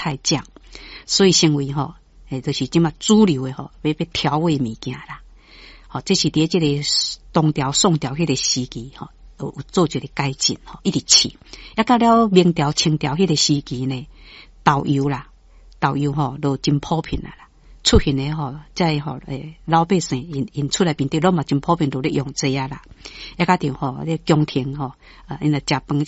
太降，所以成为就是即嘛主流的要调味物件啦。这是伫这个东调宋调迄个时期有做一个改进一直试，也到了明朝清朝迄个时期呢，豆油都真普遍啦。出现的在老百姓因出来面对拢嘛真普遍都咧用这啦。也加上咧宫廷因为食饭